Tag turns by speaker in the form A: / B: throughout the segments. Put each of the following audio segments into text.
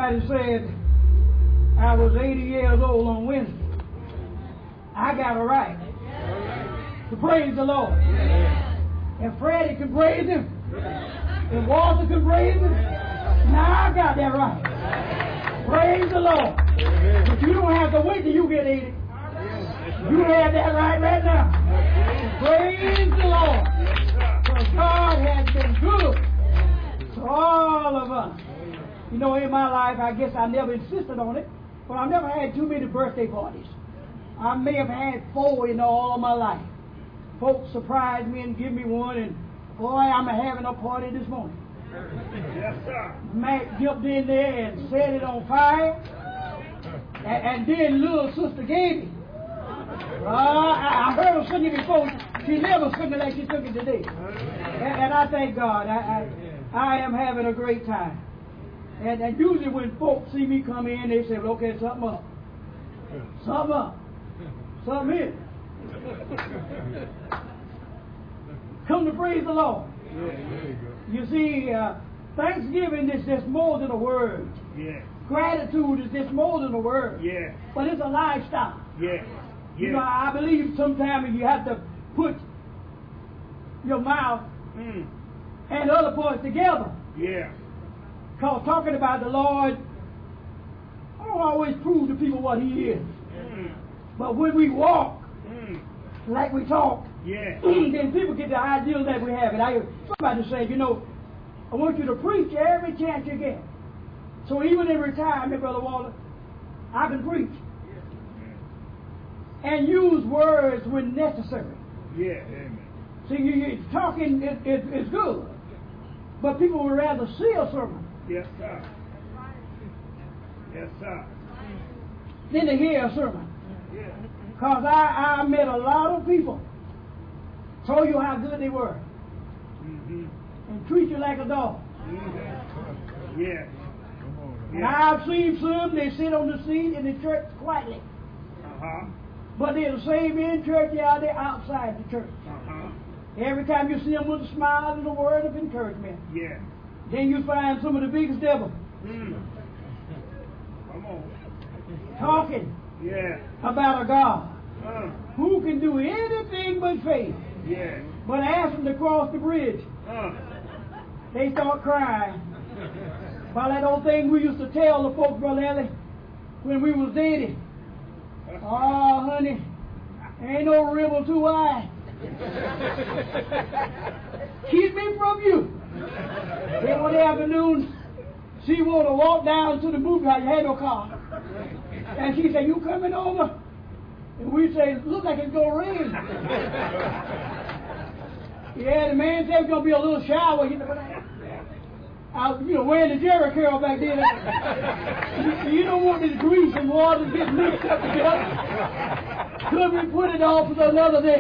A: Somebody said I was 80 years old on Wednesday. I got a right to praise the Lord. And Freddie can praise Him. And Walter can praise Him. Now I got that right. Praise the Lord. But you don't have to wait till you get 80. You have that right now. Praise the Lord. Because God has been good to all of us. You know, in my life, I guess I never insisted on it, but I've never had too many birthday parties. I may have had 4 in all of my life. Folks surprised me and give me one, and boy, I'm having a party this morning.
B: Yes, sir.
A: Matt jumped in there and set it on fire, and then little sister Gaby. I heard her singing before. She never singing like she's singing today. And I thank God. I am having a great time. And usually when folks see me come in, they say, well, okay, something up. Something up. Something in. Come to praise the Lord. You see, Thanksgiving is just more than a word.
B: Yeah.
A: Gratitude is just more than a word.
B: Yeah.
A: But it's a lifestyle.
B: Yeah.
A: You know, I believe sometimes you have to put your mouth and other parts together.
B: Yeah.
A: Because talking about the Lord, I don't always prove to people what He is. But when we walk like we talk, then people get the idea that we have it. I hear somebody say, you know, I want you to preach every chance you get. So even in retirement, Brother Walter, I can preach. And use words when necessary.
B: Yeah, amen.
A: See, talking is good. But people would rather see a sermon.
B: Yes, sir. Yes, sir.
A: Than to hear a sermon.
B: Yeah.
A: Because I met a lot of people, told you how good they were, and treat you like a dog.
B: Yeah.
A: And I've seen some, they sit on the seat in the church quietly. But they're the same in church they are outside the church. Every time you see them with a smile and a word of encouragement.
B: Yeah.
A: Then you find some of the biggest devils.
B: Come on.
A: Talking about a God who can do anything but fail.
B: Yeah.
A: But ask them to cross the bridge. They start crying. Well, that old thing we used to tell the folks, Brother Ellie, when we was dating. Oh, honey, ain't no river too wide. Keep me from you. Then one afternoon, she wanted to walk down to the movie house. You had no car. And she said, you coming over? And we say, look like it's going to rain. Yeah, the man said it's going to be a little shower. I was, wearing the Jerry curl back then. You don't want this grease and water to get mixed up together. Could we put it off for another day?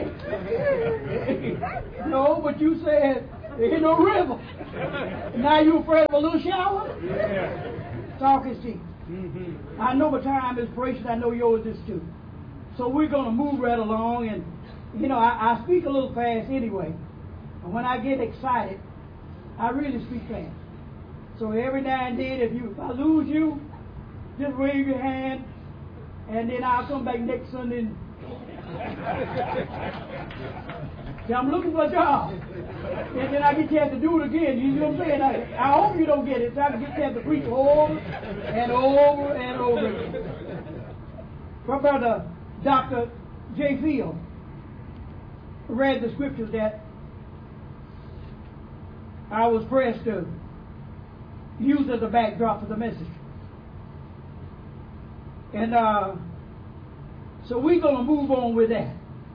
A: No, but you said there ain't no river. Now you afraid of a little shower? Talk is cheap. I know my time is precious. I know yours is too. So we're going to move right along. And, I speak a little fast anyway. And when I get excited, I really speak fast. So every now and then, if I lose you, just wave your hand, and then I'll come back next Sunday. See, I'm looking for a job, and then I get a chance to do it again. You know what I'm saying? I hope you don't get it, so I can get a chance to preach over and over and over again. My brother, Dr. J. Field, read the scriptures that I was pressed to use as a backdrop for the message. And so we're going to move on with that.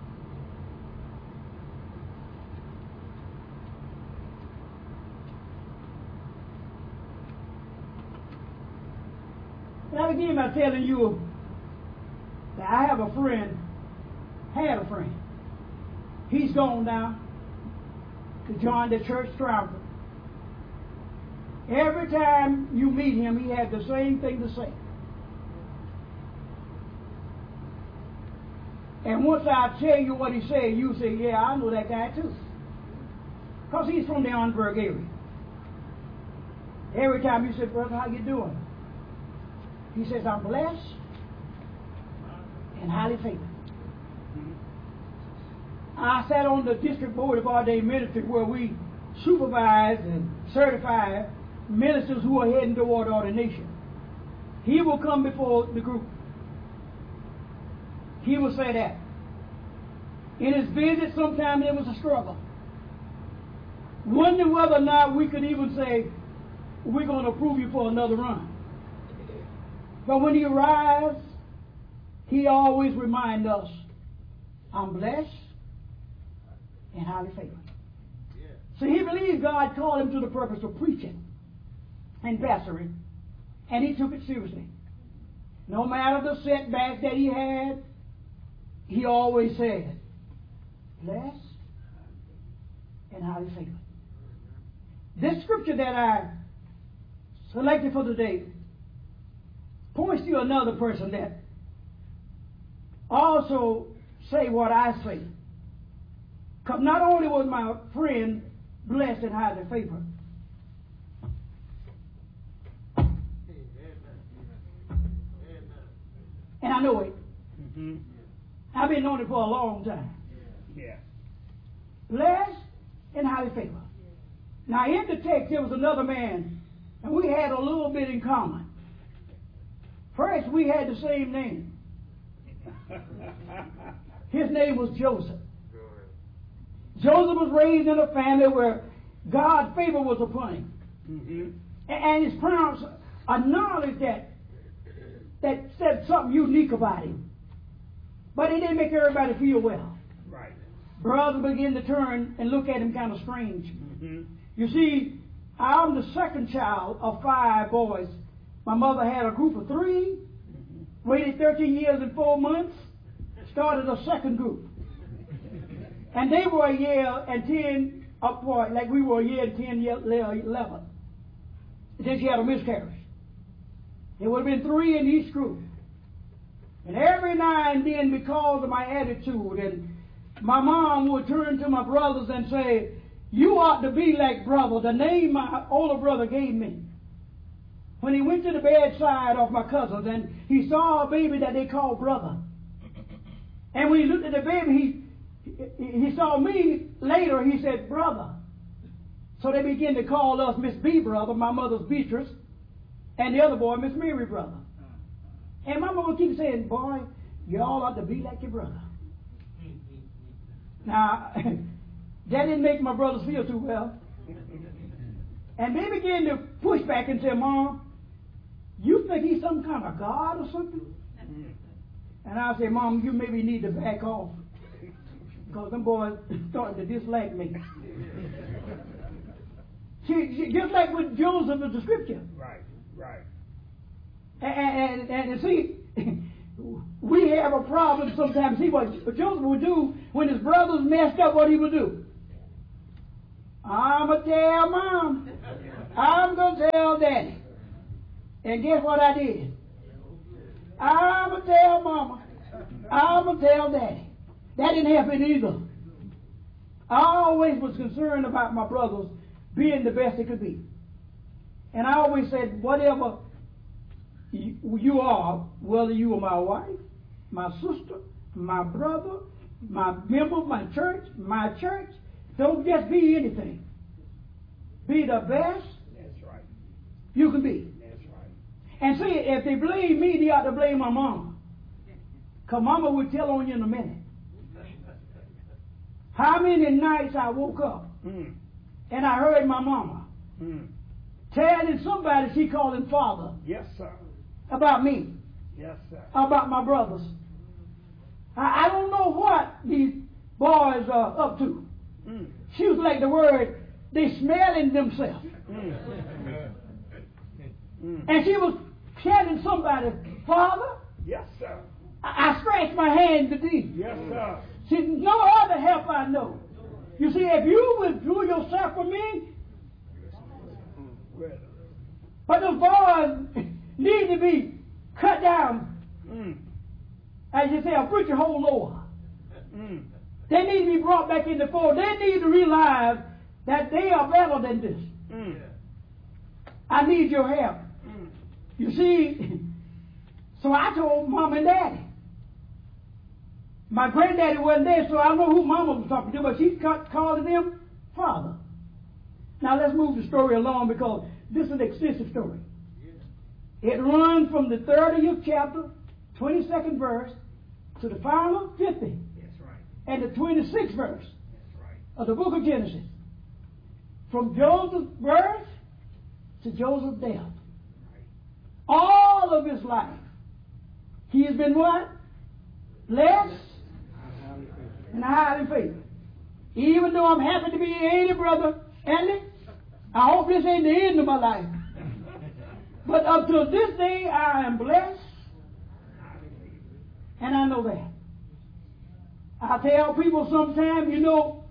A: Now again, I'm telling you that I have a friend, had a friend. He's gone now to join the church Stroudsburg. Every time you meet him, he had the same thing to say. And once I tell you what he said, you say, yeah, I know that guy too. Because he's from the Arnsburg area. Every time you say, brother, how you doing? He says, I'm blessed and highly favored. I sat on the district board of ordained ministry where we supervise and certify ministers who are heading toward ordination. He will come before the group. He will say that. In his visit, sometimes there was a struggle. Wondering whether or not we could even say, we're going to approve you for another run. But when he arrives, he always reminds us, I'm blessed and highly favored. Yeah. So he believed God called him to the purpose of preaching and pastoring, and he took it seriously. No matter the setback that he had, he always said, blessed and highly favored. This scripture that I selected for today points to another person that also say what I say. Because not only was my friend blessed and highly favored, and I know it. Mm-hmm. I've been knowing it for a long time. Yeah. Blessed and highly favored. Now in the text there was another man, and we had a little bit in common. First, we had the same name. His name was Joseph. Joseph was raised in a family where God's favor was upon him. Mm-hmm. And his parents acknowledged that said something unique about him. But it didn't make everybody feel well. Right. Brothers began to turn and look at him kind of strange. Mm-hmm. You see, I'm the second child of 5 boys. My mother had a group of 3, waited 13 years and 4 months, started a second group. And they were a year and 10 apart, like we were a year and 10, 11. Then she had a miscarriage. There would have been 3 in each group. And every now and then, because of my attitude, and my mom would turn to my brothers and say, you ought to be like brother, the name my older brother gave me. When he went to the bedside of my cousins and he saw a baby that they called brother. And when he looked at the baby, he saw me later, he said, brother. So they began to call us Miss B brother, my mother's Beatrice, and the other boy, Miss Mary brother. And my mother keeps saying, boy, you all ought to be like your brother. Now, that didn't make my brothers feel too well. And they began to push back and say, Mom, you think he's some kind of God or something? And I say, Mom, you maybe need to back off. Because them boys starting to dislike me. See, just like with Joseph in the scripture. Right. And see, we have a problem sometimes. See what Joseph would do when his brothers messed up, what he would do. I'm going to tell Mom. I'm going to tell Daddy. And guess what I did? I'm going to tell Mama. I'm going to tell Daddy. That didn't happen either. I always was concerned about my brothers being the best they could be. And I always said, whatever you are, whether you are my wife, my sister, my brother, my member of my church, don't just be anything. Be the best you can be. And see, if they blame me, they ought to blame my mama. Because mama would tell on you in a minute. How many nights I woke up and I heard my mama telling somebody she called him father.
B: Yes, sir.
A: About me.
B: Yes, sir.
A: About my brothers. I don't know what these boys are up to. She was like the word, they smelling themselves. And she was telling somebody, Father?
B: Yes, sir.
A: I scratched my hand to thee.
B: Yes, sir.
A: See, no other help I know. You see, if you withdrew yourself from me, but those boys need to be cut down. As you say, a preacher whole lower. They need to be brought back in the fold. They need to realize that they are better than this. I need your help. You see, So I told Mom and Daddy. My granddaddy wasn't there, so I don't know who Mama was talking to, but she called him Father. Now let's move the story along because this is an extensive story. It runs from the 30th chapter, 22nd verse, to the final 50.
B: That's right.
A: And the 26th verse
B: That's right.
A: of the book of Genesis. From Joseph's birth to Joseph's death.
B: Right.
A: All of his life, he has been what? Blessed and highly favored. Even though I'm happy to be here, brother Andy, I hope this ain't the end of my life. But up to this day, I am blessed, and I know that. I tell people sometimes, you know,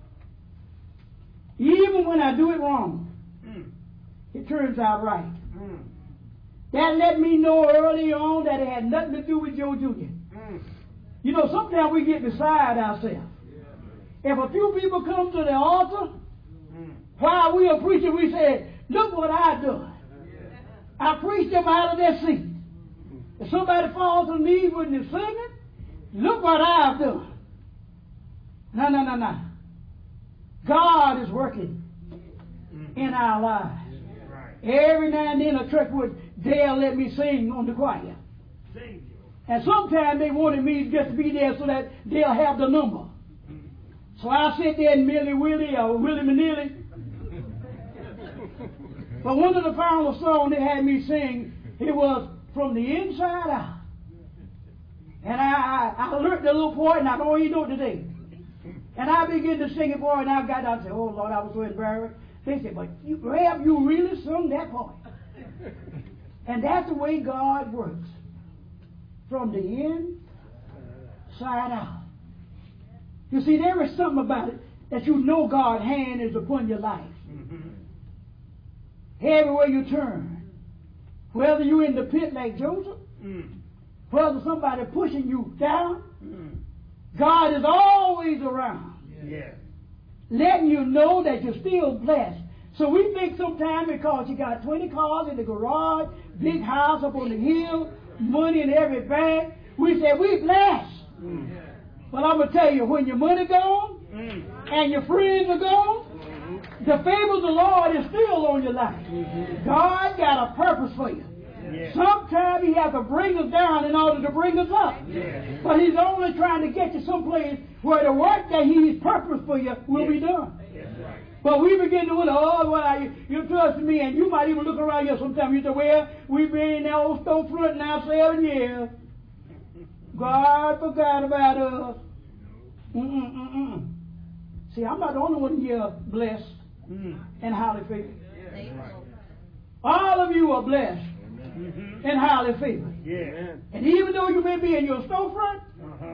A: even when I do it wrong, it turns out right. That let me know early on that it had nothing to do with Joe Jr. You know, sometimes we get beside ourselves. If a few people come to the altar, while we are preaching, we say, look what I done. I preached them out of their seat. If somebody falls to me when they're singing, look what I've done. No. God is working in our lives. Every now and then a church would dare let me sing on the choir. And sometimes they wanted me just to be there so that they'll have the number. So I sit there and Millie Willie or Willie Manilly. But one of the final songs they had me sing, it was From the Inside Out. And I learned the little part, and I don't even know it today. And I began to sing it, boy, and I got out and said, oh, Lord, I was so embarrassed. They said, but Rab, you really sung that part. And that's the way God works. From the inside out. You see, there is something about it that you know God's hand is upon your life. Everywhere you turn, whether you're in the pit like Joseph, whether somebody pushing you down, God is always around, letting you know that you're still blessed. So we think sometimes because you got 20 cars in the garage, big house up on the hill, money in every bag, we say we blessed. But I'm going to tell you, when your money gone and your friends are gone, the favor of the Lord is still on your life. God got a purpose for you. Sometimes He has to bring us down in order to bring us up. But He's only trying to get you someplace where the work that He's purposed for you will be done. But we begin to wonder, oh, well, you trust me, and you might even look around here sometimes. You say, well, we've been in that old storefront now 7 years. God forgot about us. See, I'm not the only one here blessed and highly favored. All of you are blessed and highly favored. And even though you may be in your storefront,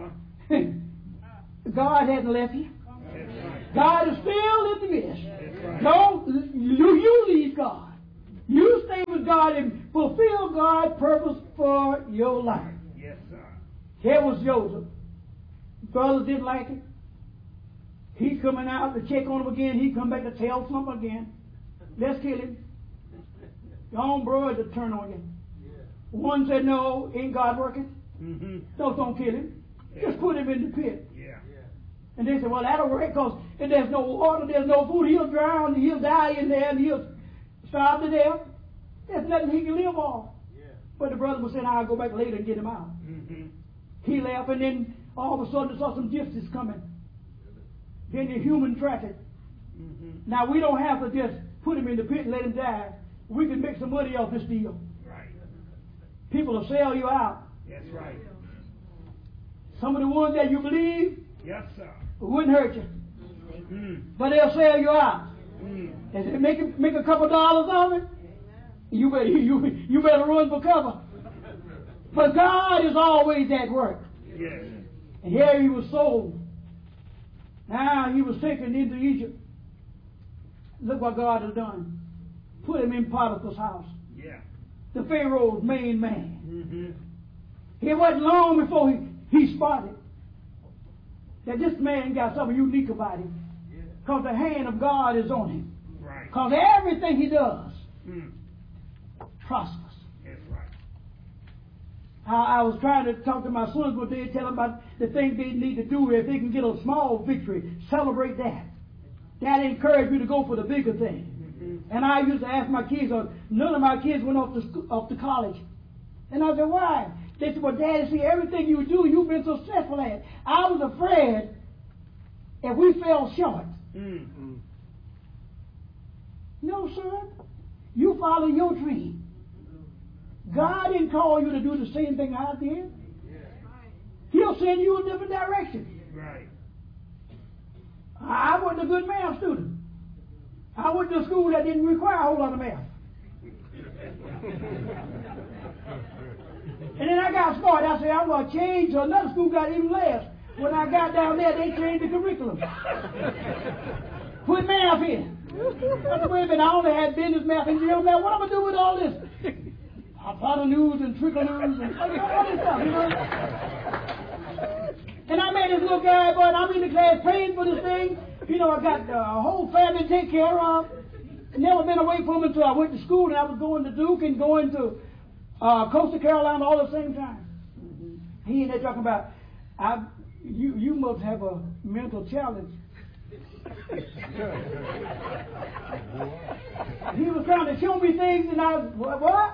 A: God hasn't left you. God is still in the midst. Don't you leave God. You stay with God and fulfill God's purpose for your life.
B: Yes, sir.
A: Here was Joseph. Brothers didn't like it. He coming out to check on him again. He come back to tell something again. Let's kill him. Your own brother to turn on you. One said, no, ain't God working? No, don't kill him. Just put him in the pit. And they said, well, that'll work because if there's no water, there's no food, he'll drown, he'll die in there, and he'll starve to death. There's nothing he can live on. But the brother was saying, I'll go back later and get him out. He left, and then all of a sudden saw some gypsies coming. Then the human traffic. Now, we don't have to just put him in the pit and let him die. We can make some money off this deal. People will sell you out.
B: That's right.
A: Some of the ones that you believe,
B: yes, sir,
A: wouldn't hurt you. But they'll sell you out. And if they make a couple dollars on it, you better run for cover. But God is always at work.
B: Yes.
A: And here he was sold. Now he was taken into Egypt. Look what God has done. Put him in Potiphar's house.
B: Yeah.
A: The Pharaoh's main man. It wasn't long before he spotted that this man got something unique about him. Because the hand of God is on him. Because everything he does prospers.
B: That's right.
A: I was trying to talk to my sons one day, tell them about the things they need to do. If they can get a small victory, celebrate that. That encouraged me to go for the bigger thing. And I used to ask my kids, none of my kids went off to college. And I said, why? They said, well, Daddy, see, everything you do, you've been so successful at. I was afraid if we fell short. Mm-hmm. No, sir. You follow your dream. God didn't call you to do the same thing I did. He'll send you a different direction.
B: Right.
A: I wasn't a good math student. I went to a school that didn't require a whole lot of math. And then I got smart. I said, I'm going to change. So another school got even less. When I got down there, they changed the curriculum. Put math in. I said, wait a minute, I only had business math and general math. What am I going to do with all this? Hypotenuse and trichinomes and all this stuff, you know? And I made this little guy, but I'm in the class praying for this thing. You know, I got a whole family to take care of. Never been away from it until I went to school, and I was going to Duke and going to Coastal Carolina all at the same time. He and they talking about, you must have a mental challenge. He was trying to show me things, and I was, what?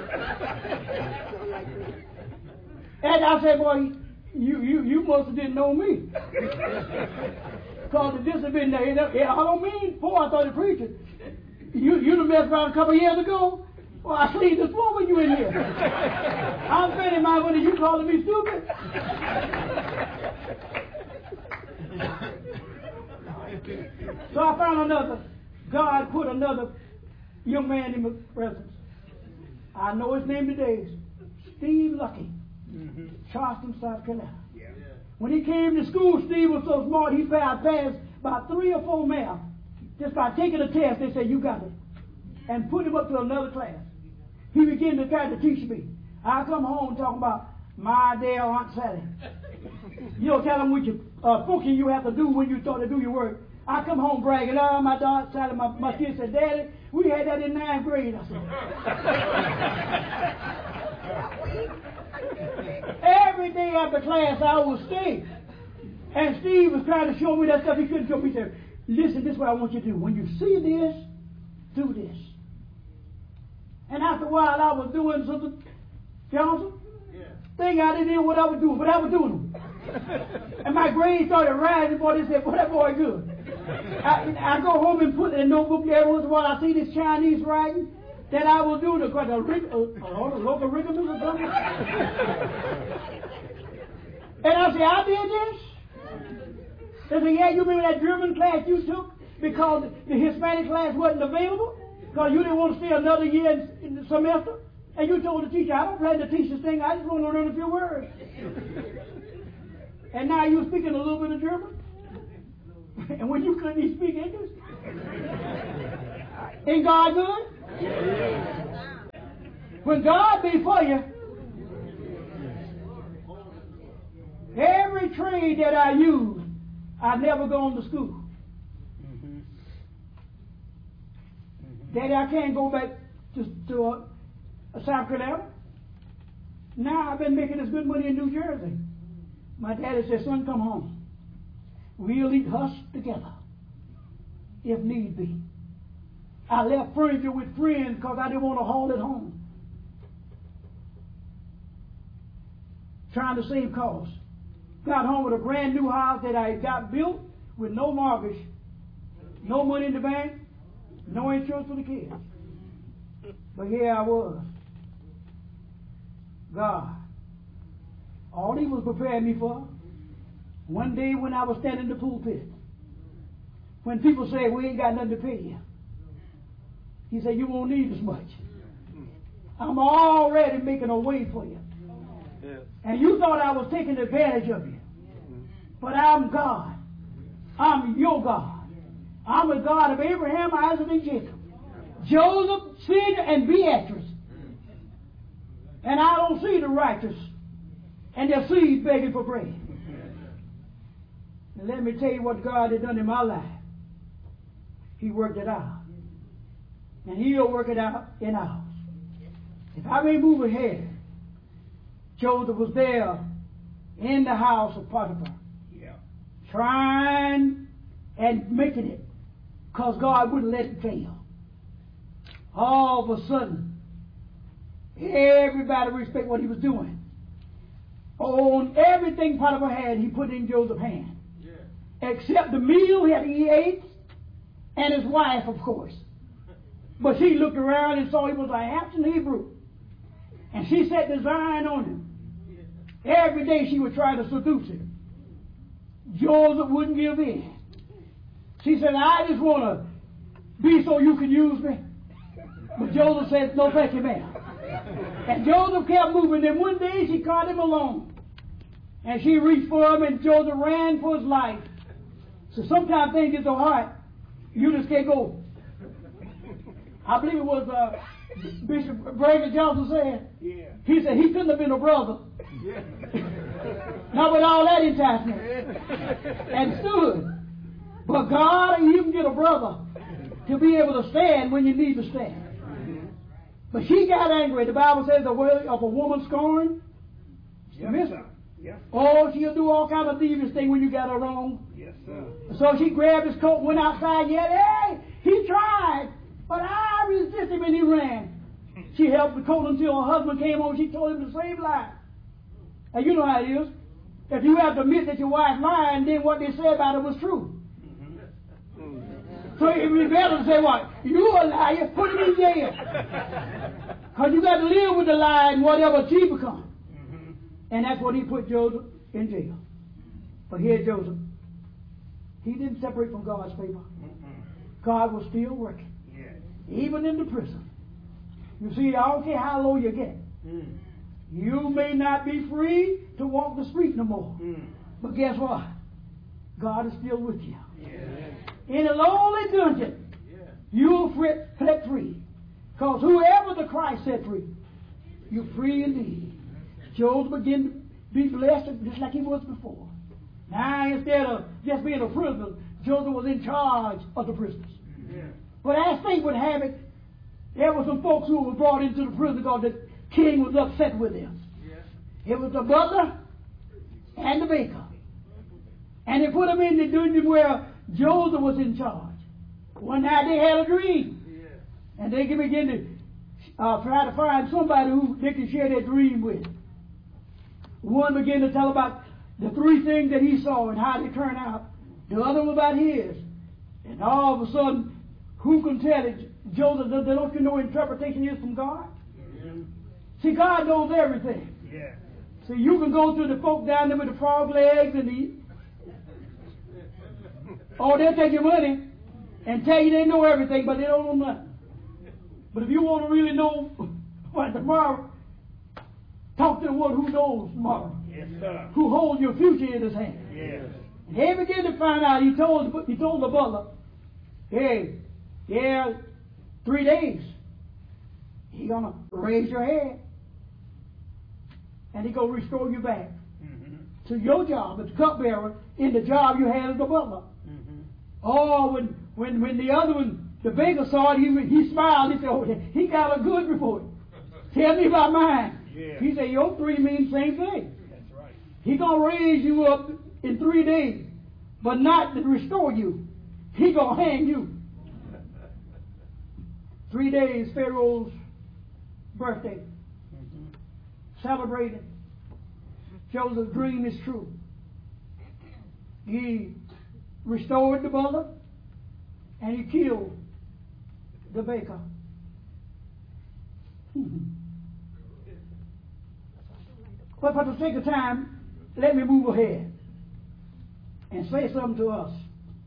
A: And I said, boy, you must have didn't know me. Because this had been there. I don't mean before I started preaching. You done messed around a couple of years ago. Well, I cleaned the floor when you in here. I'm spending my money. You calling me stupid? So I found God put another young man in my presence. I know his name today. Steve Lucky. Charleston, South Carolina. Yeah. When he came to school, Steve was so smart, he passed about 3 or 4 math. Just by taking a test, they said, you got it. And put him up to another class. He began to try to teach me. I come home talking about my dear Aunt Sally. You don't tell them what you funky you have to do when you start to do your work. I come home bragging, my daughter Sally, my kid said, Daddy, we had that in 9th grade. I said, every day after class I would stay. And Steve was trying to show me that stuff he couldn't show me. He said, listen, this is what I want you to do. When you see this, do this. And after a while I was doing something, counsel, thing I didn't know what I was doing, but I was doing them. And my grades started rising, boy, they said, boy, that boy good. I go home and put in a notebook there once in a while, I see this Chinese writing, that I will do the logarithms or something. And I say, I did this? They say, yeah, you remember that German class you took because the Hispanic class wasn't available? Because you didn't want to stay another year in the semester? And you told the teacher, I don't plan to teach this thing, I just want to learn a few words. And now you're speaking a little bit of German? And when you couldn't even speak English? Ain't God good? When God be for you, every trade that I use, I've never gone to school. Daddy, I can't go back to South Carolina. Now I've been making this good money in New Jersey. My daddy said, son, come home. We'll eat hush together, if need be. I left furniture with friends because I didn't want to haul it home. Trying to save costs. Got home with a brand new house that I got built with no mortgage, no money in the bank, no insurance for the kids. But here I was. God. All he was preparing me for. One day when I was standing in the pulpit, when people say, we ain't got nothing to pay you, he said, you won't need as much. I'm already making a way for you. And you thought I was taking advantage of you. But I'm God. I'm your God. I'm the God of Abraham, Isaac, and Jacob. Joseph, Caesar, and Beatrice. And I don't see the righteous and their seed begging for bread. And let me tell you what God has done in my life. He worked it out. And he'll work it out in ours. If I may move ahead, Joseph was there in the house of Potiphar, trying and making it, because God wouldn't let it fail. All of a sudden, everybody respect what he was doing. On everything Potiphar had, he put in Joseph's hand. Except the meal he ate, and his wife, of course. But she looked around and saw he was a handsome Hebrew. And she set design on him. Every day she would try to seduce him. Joseph wouldn't give in. She said, I just want to be so you can use me. But Joseph said, no thank you, ma'am. And Joseph kept moving. Then one day she caught him alone. And she reached for him, and Joseph ran for his life. So sometimes things get so hard, you just can't go. I believe it was Bishop Brigham Johnson said. He said he couldn't have been a brother. Not with all that enticement. And stood. But God, you can get a brother to be able to stand when you need to stand. But she got angry. The Bible says the way of a woman scorned. She missed her. Oh, she'll do all kind of devious things when you got her wrong.
B: Yes, sir.
A: So she grabbed his coat, went outside, and yelled, hey, he tried, but I resisted him, and he ran. She held the coat until her husband came home. She told him the same lie. And you know how it is. If you have to admit that your wife lied, then what they said about it was true. So it would be better to say, what? You a liar, put him in jail. Because you got to live with the lie and whatever she becomes. And that's what he put Joseph in jail. But here Joseph, he didn't separate from God's favor. God was still working. Even in the prison. You see, I don't care how low you get. You may not be free to walk the street no more. But guess what? God is still with you. In a lonely dungeon, you'll flip free. Because whoever the Christ set free, you're free indeed. Joseph began to be blessed just like he was before. Now, instead of just being a prisoner, Joseph was in charge of the prisoners. But as fate would have it, there were some folks who were brought into the prison because the king was upset with them. It was the butler and the baker. And they put them in the dungeon where Joseph was in charge. One night they had a dream. And they began to try to find somebody who they could share their dream with. One began to tell about the three things that he saw and how they turned out. The other was about his. And all of a sudden, who can tell it? Joseph, don't you know interpretation is from God? See, God knows everything. See, you can go to the folk down there with the frog legs and they'll take your money and tell you they know everything, but they don't know nothing. But if you want to really know what tomorrow, talk to the one who knows tomorrow. Who holds your future in his hand. And they began to find out. He told the butler, hey, 3 days. He's going to raise your head. And he's going to restore you back to your job as cupbearer in the job you had as the butler. Oh, when the other one, the baker saw it, he smiled. He said, oh, he got a good report. Tell me about mine. He said, your 3 means the same thing.
B: That's right.
A: He's going to raise you up in 3 days, but not to restore you. He's going to hang you. 3 days, Pharaoh's birthday. Celebrated. Joseph's dream is true. He restored the butler, and he killed the baker. But for the sake of time, let me move ahead and say something to us.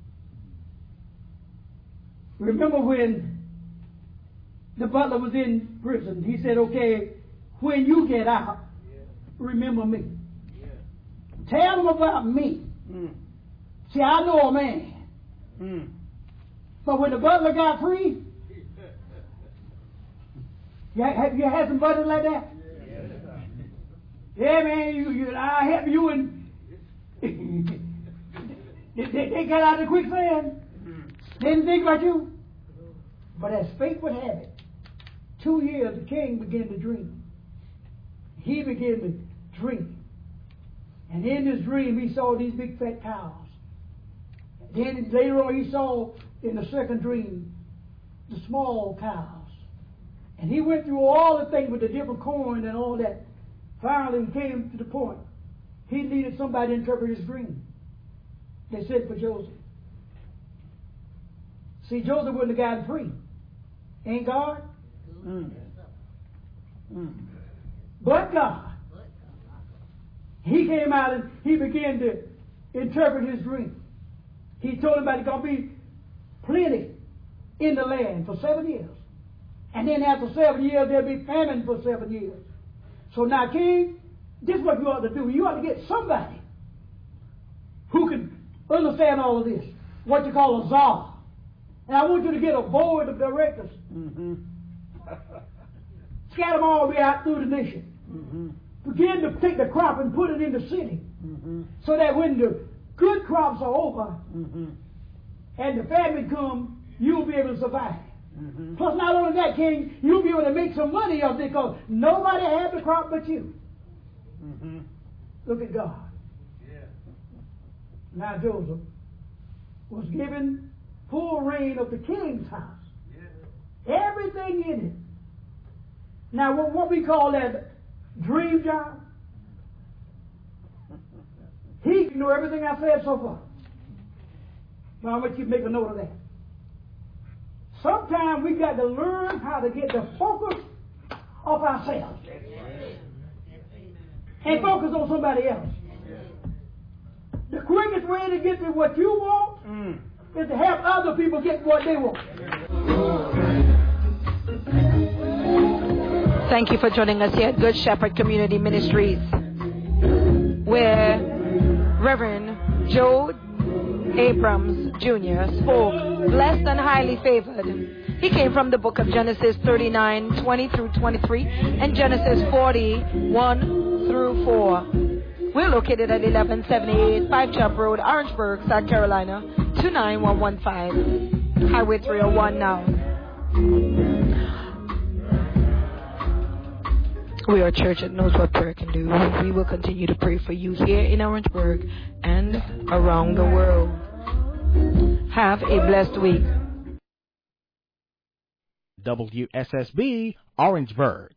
A: Remember when the butler was in prison, he said, okay, when you get out, remember me. Tell them about me. See, I know a man. But when the butler got free, have you had some butlers like that? Yeah, man, I help you, and they got out of the quicksand. They didn't think about you. But as fate would have it, 2 years the king began to dream. He began to dream. And in this dream, he saw these big fat cows. Then later on, he saw in the second dream the small cows. And he went through all the things with the different corn and all that. Finally, he came to the point. He needed somebody to interpret his dream. They sent for Joseph. See, Joseph wouldn't have gotten free. Ain't God? But God. He came out and he began to interpret his dream. He told him that there's going to be plenty in the land for 7 years. And then after 7 years, there'll be famine for 7 years. So now, King, this is what you ought to do. You ought to get somebody who can understand all of this. What you call a czar. And I want you to get a board of directors. Scatter them all the way out through the nation. Begin to take the crop and put it in the city. So that when the good crops are over and the famine comes, you'll be able to survive. Plus, not only that, King, you'll be able to make some money of it because nobody had the crop but you. Look at God. Now Joseph was given full reign of the king's house. Everything in it. Now what we call that dream job, he can know everything I said so far. But I want you to make a note of that. Sometimes we got to learn how to get the focus off ourselves and focus on somebody else. The quickest way to get to what you want is to help other people get what they want.
C: Thank you for joining us here at Good Shepherd Community Ministries, where Reverend Joe Abrams Jr. spoke, blessed and highly favored. He came from the book of Genesis 39:20 through 23 and Genesis 41 through 4. We're located at 1178 Five Chop Road, Orangeburg, South Carolina, 29115. Highway 301 now. We are a church that knows what prayer can do. We will continue to pray for you here in Orangeburg and around the world. Have a blessed week.
D: WSSB, Orangeburg.